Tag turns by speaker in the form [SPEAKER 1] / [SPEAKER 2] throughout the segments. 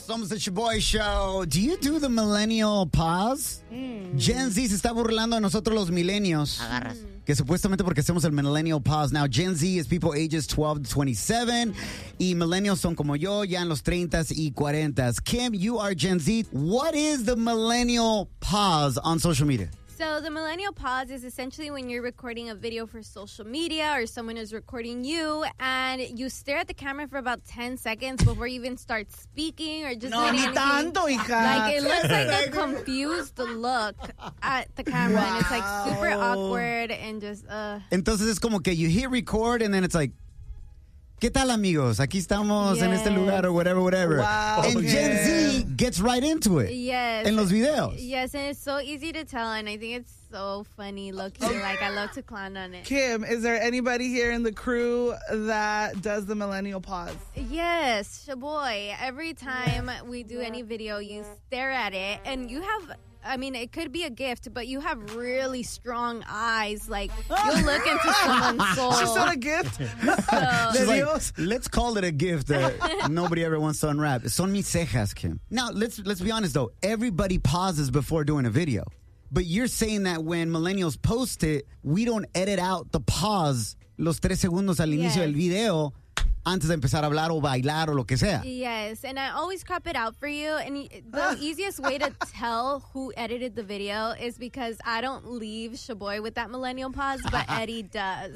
[SPEAKER 1] Somos the Shoboy Show. Do you do the millennial pause? Gen Z se está burlando de nosotros los millennials.
[SPEAKER 2] Agarras.
[SPEAKER 1] Que supuestamente porque hacemos el millennial pause. Now, Gen Z is people ages 12 to 27. Y millennials son como yo, ya en los 30s y 40s. Kim, you are Gen Z. What is the millennial pause on social media?
[SPEAKER 3] So the millennial pause is essentially when you're recording a video for social media or someone is recording you and you stare at the camera for about 10 seconds before you even start speaking or just doing anything.
[SPEAKER 2] Tanto, hija.
[SPEAKER 3] Like it looks like a confused look at the camera and it's like super awkward and just
[SPEAKER 1] Entonces es como que you hit record and then it's like, ¿qué tal, amigos? Aquí estamos en este lugar or whatever.
[SPEAKER 2] Wow.
[SPEAKER 1] And Gen Z gets right into it.
[SPEAKER 3] Yes.
[SPEAKER 1] En los videos.
[SPEAKER 3] Yes, and it's so easy to tell and I think it's so funny looking. Like I love to clown on it.
[SPEAKER 2] Kim, is there anybody here in the crew that does the millennial pause?
[SPEAKER 3] Yes, Shoboy. Every time we do any video, you stare at it and you have, I mean, it could be a gift, but you have really strong eyes. Like, you'll look into someone's soul.
[SPEAKER 2] She said a gift?
[SPEAKER 1] She's like, let's call it a gift that nobody ever wants to unwrap. Son mis cejas, Kim. Now, let's be honest, though. Everybody pauses before doing a video. But you're saying that when millennials post it, we don't edit out the pause los 3 segundos al inicio del video antes de empezar a hablar o bailar o lo que sea.
[SPEAKER 3] Yes, and I always crop it out for you. And the easiest way to tell who edited the video is because I don't leave Shoboy with that millennial pause, but Eddie does.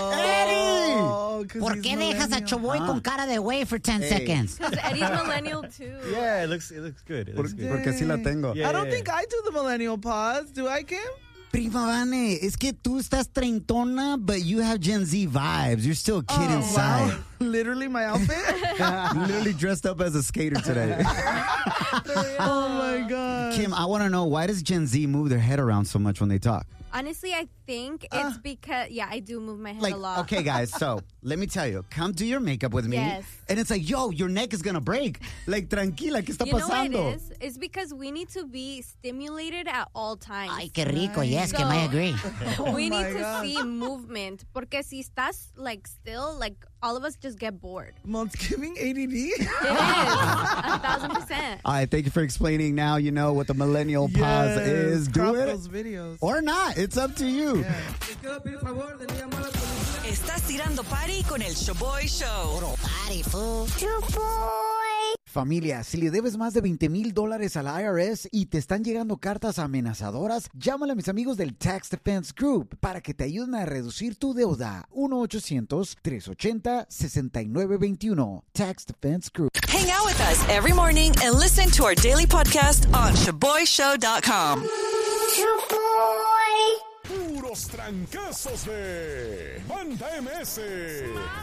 [SPEAKER 1] ¡Eddie!
[SPEAKER 4] ¿Por qué dejas a Shoboy con cara de güey for 10 seconds?
[SPEAKER 3] Because Eddie's millennial too.
[SPEAKER 5] Yeah, it looks good. It looks good.
[SPEAKER 1] Porque así la tengo.
[SPEAKER 5] Yeah,
[SPEAKER 2] I don't think I do the millennial pause. Do I, Kim?
[SPEAKER 1] Prima Vane, es que tú estás treintona, but you have Gen Z vibes. You're still a kid inside.
[SPEAKER 2] Wow. Literally my outfit?
[SPEAKER 1] Literally dressed up as a skater today.
[SPEAKER 2] Oh, my God.
[SPEAKER 1] Kim, I want to know, why does Gen Z move their head around so much when they talk?
[SPEAKER 3] Honestly, I think it's because, I do move my head a lot.
[SPEAKER 1] Okay, guys, so let me tell you, come do your makeup with me.
[SPEAKER 3] Yes.
[SPEAKER 1] And it's like, yo, your neck is going to break. Like, tranquila, ¿qué está
[SPEAKER 3] You know
[SPEAKER 1] pasando?
[SPEAKER 3] what it is? It's because we need to be stimulated at all times.
[SPEAKER 4] Ay, qué rico. Yes, Kim, I agree.
[SPEAKER 3] We need
[SPEAKER 2] my
[SPEAKER 3] to
[SPEAKER 2] God.
[SPEAKER 3] see movement. Porque si estás, like, still, like, all of us just get bored.
[SPEAKER 2] Well, it's giving ADD.
[SPEAKER 3] It is. 1,000%.
[SPEAKER 1] All right, thank you for explaining. Now you know what the millennial pause is. Do
[SPEAKER 2] Crop
[SPEAKER 1] it
[SPEAKER 2] those videos.
[SPEAKER 1] or not. It's up to you.
[SPEAKER 6] Estás tirando party con el Shoboy Show.
[SPEAKER 4] Party, fool.
[SPEAKER 1] Familia, si le debes más de $20,000 al IRS y te están llegando cartas amenazadoras, llámale a mis amigos del Tax Defense Group para que te ayuden a reducir tu deuda. 1-800-380-6921. Tax Defense Group.
[SPEAKER 6] Hang out with us every morning and listen to our daily podcast on ShoboyShow.com.
[SPEAKER 7] Puros trancazos de Banda MS.